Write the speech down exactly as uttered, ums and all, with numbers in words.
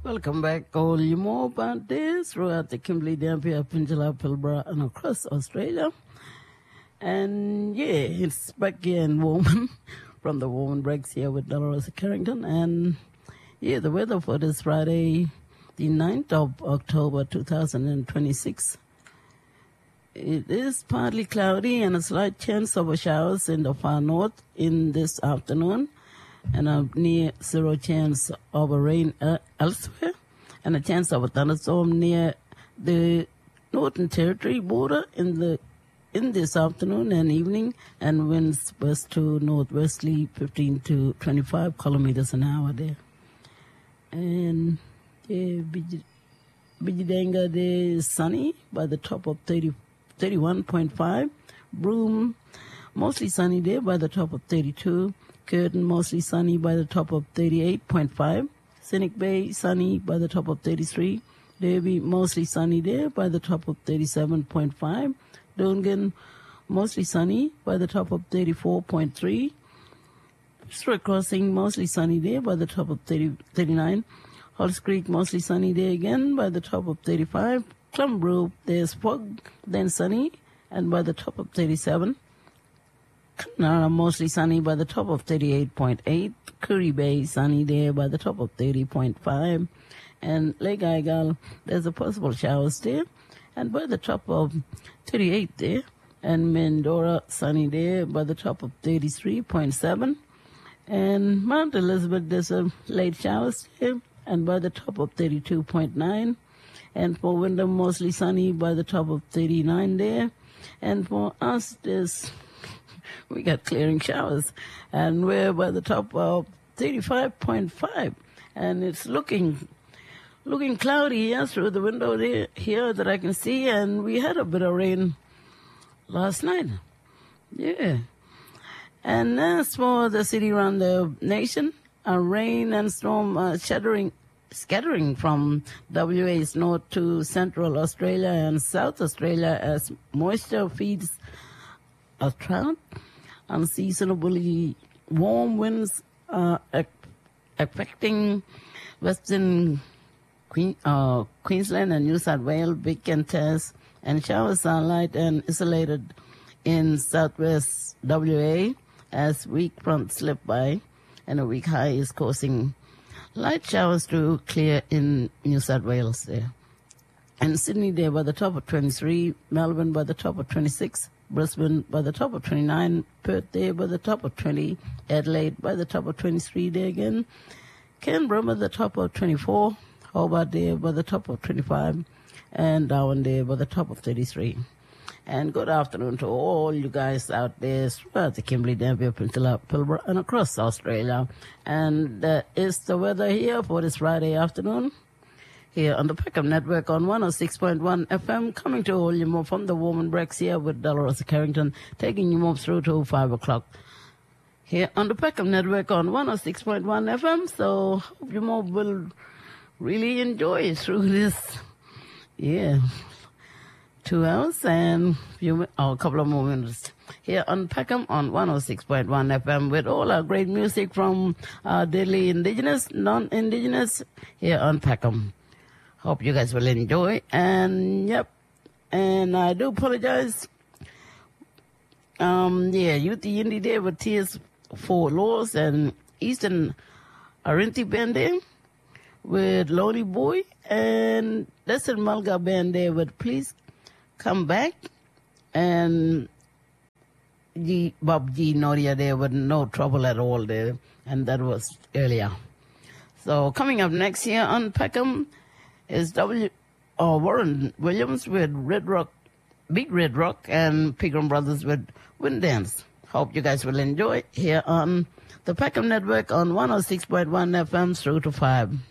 Welcome back, all you more about this throughout the Kimberley, Dampier, Peninsula, Pilbara, and across Australia. And yeah, it's back here in Warman from the Warman Breaks here with Dolores Carrington. And yeah, the weather for this Friday, the ninth of October two thousand twenty-six. It is partly cloudy and a slight chance of showers in the far north in this afternoon, and a near zero chance of a rain uh, elsewhere, and a chance of a thunderstorm near the Northern Territory border in the in this afternoon and evening, and winds west to northwesterly fifteen to twenty-five kilometers an hour there. And yeah, Bijidanga there is sunny by the top of thirty, thirty-one point five. Broome, mostly sunny there by the top of thirty-two. Curtin, mostly sunny by the top of thirty-eight point five. Scenic Bay, sunny by the top of thirty-three. Derby, mostly sunny there by the top of thirty-seven point five. Dungan, mostly sunny by the top of thirty-four point three. Strait Crossing, mostly sunny there by the top of thirty, thirty-nine. Halls Creek, mostly sunny there again by the top of thirty-five. Clombrook, there's fog, then sunny, and by the top of thirty-seven. Kanara, mostly sunny by the top of thirty-eight point eight. Curry Bay, sunny there by the top of thirty point five. And Lake Aigal, there's a possible showers there, and by the top of thirty-eight there. And Mendora, sunny there by the top of thirty-three point seven. And Mount Elizabeth, there's a late showers there, and by the top of thirty-two point nine. And for Wyndham, mostly sunny by the top of thirty-nine there. And for us, there's we got clearing showers, and we're by the top of thirty-five point five, and it's looking looking cloudy here through the window there, here that I can see, and we had a bit of rain last night. Yeah. And as for the city around the nation, a rain and storm uh, shattering, scattering from W A's north to central Australia and South Australia as moisture feeds a drought. Unseasonably warm winds are affecting Western Queen, uh, Queensland and New South Wales, Big and Tess, and showers are light and isolated in southwest W A as weak fronts slip by, and a weak high is causing light showers to clear in New South Wales there. And Sydney there by the top of twenty-three, Melbourne by the top of twenty-six, Brisbane by the top of twenty-nine, Perth there by the top of twenty, Adelaide by the top of twenty-three there again, Canberra by the top of twenty-four, Hobart there by the top of twenty-five, and Darwin there by the top of thirty-three. And good afternoon to all you guys out there throughout the Kimberley, Dampier, Peninsula, Pilbara, and across Australia. And uh, it's the weather here for this Friday afternoon, here on the Peckham Network on one oh six point one F M, coming to all you more from the Warman Breaks here with Dolores Carrington, taking you more through to five o'clock. Here on the Peckham Network on one oh six point one F M, so hope you more will really enjoy through this, yeah, two hours and few, oh, a couple of more minutes here on Peckham on one oh six point one F M with all our great music from our daily indigenous, non-indigenous here on Peckham. Hope you guys will enjoy. And yep, and I do apologize. Um, yeah, Youth Indie Day with Tears for Laws and Eastern Arinti Band there with Lonely Boy, and that's a Mulga Band there with Please Come Back, and G, Bob G. Noria there with No Trouble at All there, and that was earlier. So coming up next here on Peckham is W. Uh, Warren Williams with Red Rock, Big Red Rock, and Pegram Brothers with Wind Dance. Hope you guys will enjoy here on the Peckham Network on one oh six point one F M through to five.